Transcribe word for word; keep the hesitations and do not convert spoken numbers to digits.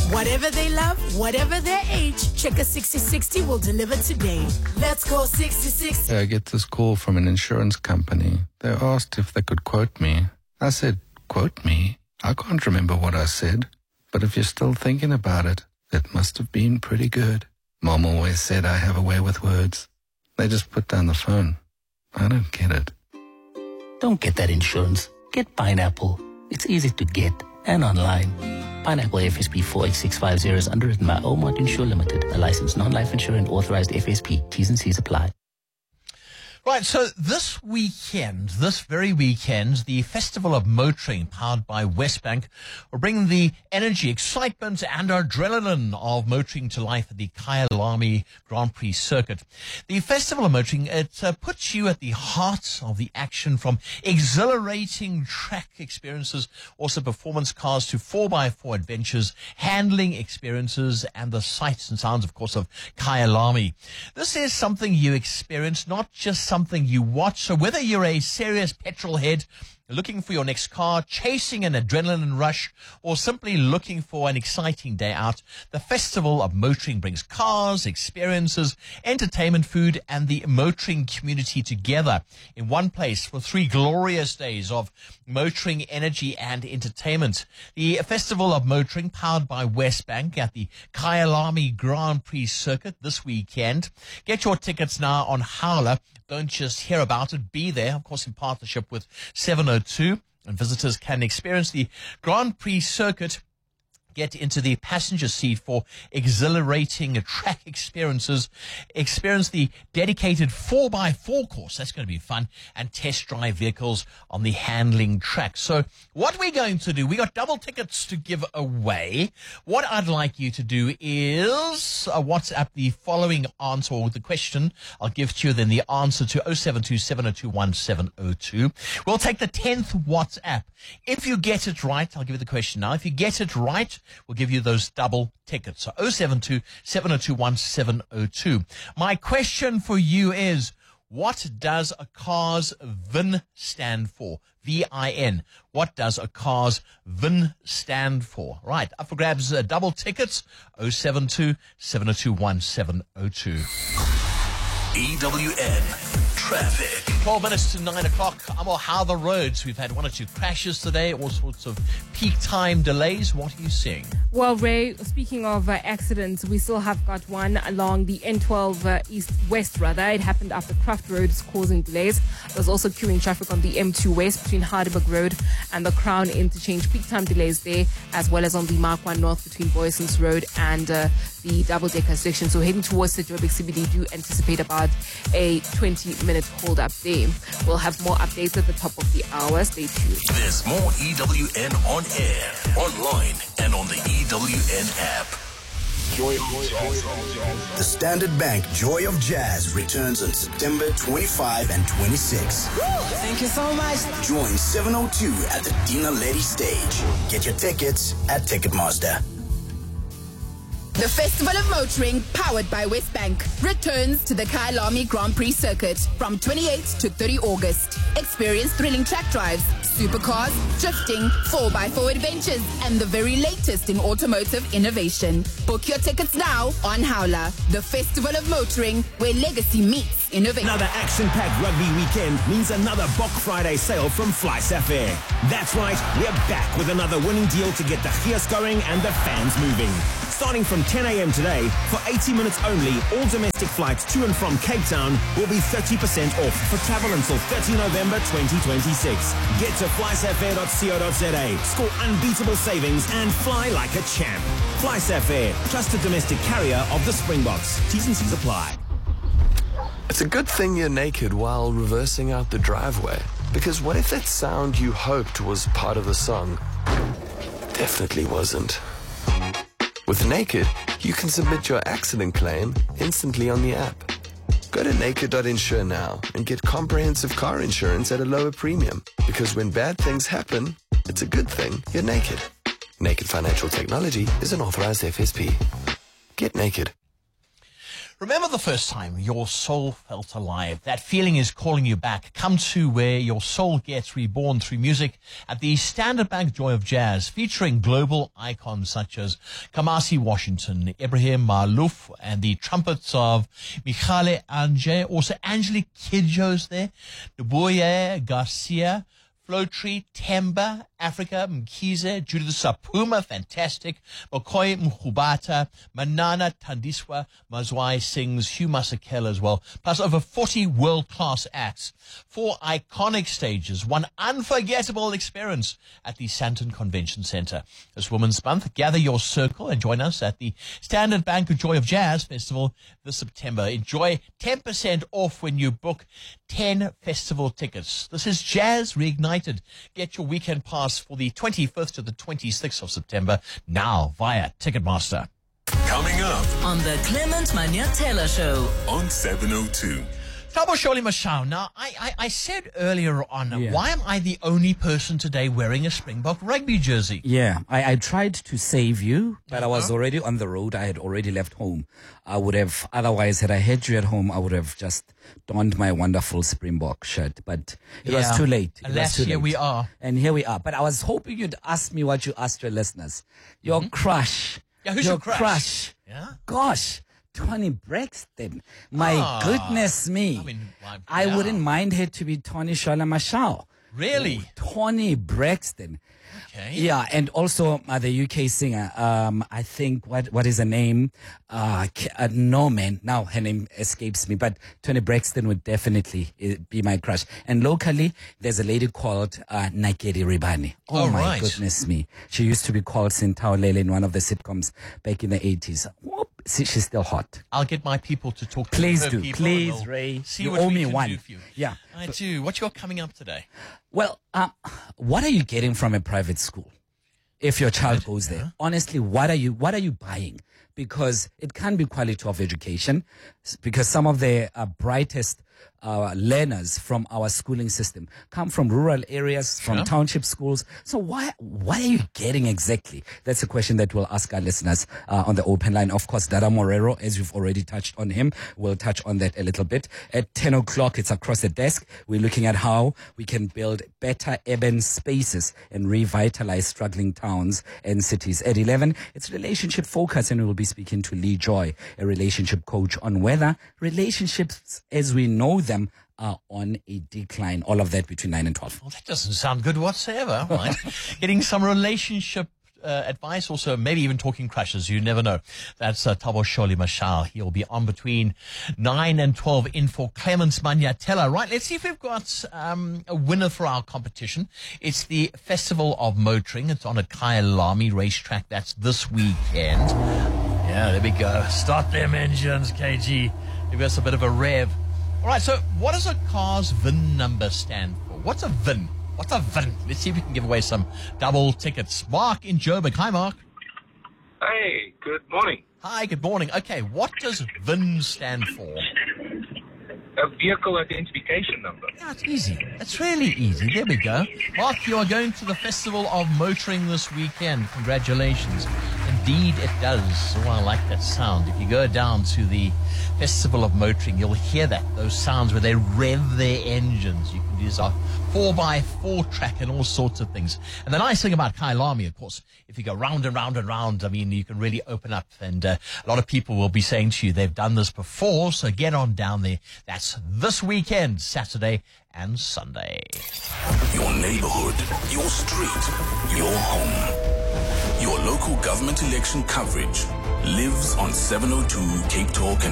Whatever they love, whatever their age, Checker sixty sixty will deliver today. Let's go sixty sixty. I get this call from an insurance company. They asked if they could quote me. I said, quote me? I can't remember what I said. But if you're still thinking about it, it must have been pretty good. Mom always said I have a way with words. They just put down the phone. I don't get it. Don't get that insurance. Get Pineapple. It's easy to get and online. Pineapple F S P four eight six five zero is underwritten by Omart Insure Limited, a licensed non-life insurer and authorized F S P. T's and C's apply. Right, so this weekend, this very weekend, the Festival of Motoring, powered by Westbank, will bring the energy, excitement, and adrenaline of motoring to life at the Kyalami Grand Prix circuit. The Festival of Motoring, it uh, puts you at the heart of the action, from exhilarating track experiences, also performance cars, to four by four adventures, handling experiences, and the sights and sounds, of course, of Kyalami. This is something you experience, not just something you watch. So whether you're a serious petrol head, looking for your next car, chasing an adrenaline rush, or simply looking for an exciting day out, the Festival of Motoring brings cars, experiences, entertainment, food, and the motoring community together in one place for three glorious days of motoring, energy, and entertainment. The Festival of Motoring, powered by Westbank at the Kyalami Grand Prix circuit this weekend. Get your tickets now on Howler. Don't just hear about it, be there, of course, in partnership with seven oh two. And visitors can experience the Grand Prix circuit, get into the passenger seat for exhilarating track experiences, experience the dedicated four by four course, that's going to be fun, and test drive vehicles on the handling track. So what we're going to do, we got double tickets to give away. What I'd like you to do is uh, WhatsApp the following answer, or the question. I'll give to you then the answer to oh seven two, seven oh two, one seven oh two. We'll take the tenth WhatsApp. If you get it right, I'll give you the question now. If you get it right, we'll give you those double tickets. So oh seven two, seven oh two, one seven oh two. My question for you is, what does a car's V I N stand for? V I N. What does a car's V I N stand for? Right, up for grabs, uh, double tickets, oh seven two, seven oh two, one seven oh two. E W N Traffic. twelve minutes to nine o'clock. I'm on how the roads. We've had one or two crashes today, all sorts of peak time delays. What are you seeing? Well, Ray, speaking of uh, accidents, we still have got one along the N twelve uh, east-west, rather. It happened after Craft Road, causing delays. There's also queuing traffic on the M two West between Hardenburg Road and the Crown Interchange. Peak time delays there, as well as on the Mark one North between Boysons Road and uh, the double-decker section. So heading towards the Joburg C B D, do anticipate about a twenty-minute hold-up there. We'll have more updates at the top of the hour. Stay tuned. There's more E W N on air, online, and on the E W N app. Joy of Jazz. The Standard Bank Joy of Jazz returns on September twenty-fifth and twenty-sixth. Thank you so much. Join seven oh two at the Dina Lady stage. Get your tickets at Ticketmaster. The Festival of Motoring, powered by Westbank, returns to the Kyalami Grand Prix circuit from twenty-eighth to thirtieth August. Experience thrilling track drives, supercars, drifting, four by four adventures, and the very latest in automotive innovation. Book your tickets now on Howler. The Festival of Motoring, where legacy meets innovation. Another action-packed rugby weekend means another Bok Friday sale from FlySafair. That's right, we're back with another winning deal to get the gears going and the fans moving. Starting from ten a.m. today, for eighty minutes only, all domestic flights to and from Cape Town will be thirty percent off for travel until thirtieth November twenty twenty-six. Get to fly safair dot co dot za, score unbeatable savings, and fly like a champ. FlySafair, trusted domestic carrier of the Springboks. T's and C's apply. It's a good thing you're naked while reversing out the driveway. Because what if that sound you hoped was part of the song definitely wasn't? With Naked, you can submit your accident claim instantly on the app. Go to naked dot insure now and get comprehensive car insurance at a lower premium. Because when bad things happen, it's a good thing you're naked. Naked Financial Technology is an authorized F S P. Get naked. Remember the first time your soul felt alive? That feeling is calling you back. Come to where your soul gets reborn through music at the Standard Bank Joy of Jazz, featuring global icons such as Kamasi Washington, Ibrahim Malouf, and the trumpets of Michale Anje. Also, Angelique Kidjo's there, Neboye Garcia, Flowtree, Temba, Africa, Mkhize, Judith Sapuma, fantastic, Mokoye Mkhubata, Manana Tandiswa, Mazwai sings, Hugh Masekela as well, plus over forty world-class acts, four iconic stages, one unforgettable experience at the Sandton Convention Centre. This Women's Month, gather your circle and join us at the Standard Bank Joy of Jazz Festival this September. Enjoy ten percent off when you book ten festival tickets. This is Jazz Reignited. Get your weekend pass for the twenty-fifth to the twenty-sixth of September now via Ticketmaster. Coming up on the Clement Manyatela Show on seven oh two. Thabo Sholi Mashau. Now, I, I, I said earlier on, Yeah. why am I the only person today wearing a Springbok rugby jersey? Yeah, I, I tried to save you, but I was Uh-huh. already on the road. I had already left home. I would have, otherwise, had I had you at home, I would have just donned my wonderful Springbok shirt. But it was Yeah. too late. It was Alas, too here late. we are. And here we are. But I was hoping you'd ask me what you asked your listeners. Your crush. Yeah, who's your your crush? Yeah? Gosh. Tony Braxton. My Ah. goodness me. I mean, like, I yeah. wouldn't mind her to be Tony Shola Mashau. Really? Tony Braxton. Okay. Yeah, and also uh, the U K singer. Um, I think what what is her name? Uh, K- uh, no man. Now her name escapes me. But Tony Braxton would definitely uh, be my crush. And locally, there's a lady called uh, Nakedi Ribani. Oh, Oh, my right. goodness me! She used to be called Sintaolele in one of the sitcoms back in the eighties. Whoop, see, she's still hot. I'll get my people to talk to Please her do, people please, and we'll Ray. See You what owe we me can one. do for you. Yeah. I do. What you got coming up today? Well, uh, what are you getting from a private school? If your child goes there, honestly, what are you, what are you buying? Because it can be quality of education, s- because some of the uh, brightest uh, learners from our schooling system come from rural areas, from Sure. township schools. So why, what are you getting exactly? That's a question that we'll ask our listeners uh, on the open line. Of course, Dada Morero, as you've already touched on him, we'll touch on that a little bit. At ten o'clock, it's across the desk. We're looking at how we can build better urban spaces and revitalize struggling towns and cities. At eleven, it's relationship focus, and we will be speaking to Lee Joy, a relationship coach, on whether relationships as we know them are on a decline. All of that between nine and twelve. Well, that doesn't sound good whatsoever. Right. Getting some relationship uh, advice, also maybe even talking crushes. You never know. That's uh, Thabo Sholi Mashau. He'll be on between nine and twelve in for Clements Manyatela. Right, let's see if we've got um, a winner for our competition. It's the Festival of Motoring. It's on at Kyalami Racetrack. That's this weekend. Yeah, there we go. Start them engines, K G. Give us a bit of a rev. All right, so what does a car's V I N number stand for? What's a V I N? What's a V I N? Let's see if we can give away some double tickets. Mark in Joburg. Hi, Mark. Hey, good morning. Hi, good morning. Okay, what does V I N stand for? A vehicle identification number. Yeah, it's easy. It's really easy. There we go. Mark, you are going to the Festival of Motoring this weekend. Congratulations. Indeed, it does. Oh, I like that sound. If you go down to the Festival of Motoring, you'll hear that, those sounds where they rev their engines. You can use a four by four track and all sorts of things. And the nice thing about Kyalami, of course, if you go round and round and round, I mean, you can really open up. And uh, a lot of people will be saying to you, they've done this before, so get on down there. That's this weekend, Saturday and Sunday. Your neighborhood, your street, your home. Your local government election coverage lives on seven oh two Cape Talk and